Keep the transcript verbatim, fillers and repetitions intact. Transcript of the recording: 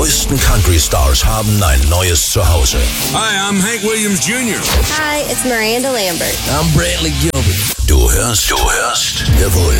größten Country-Stars haben ein neues Zuhause. Hi, I'm Hank Williams Junior Hi, it's Miranda Lambert. I'm Brantley Gilbert. Du hörst, du hörst The Bull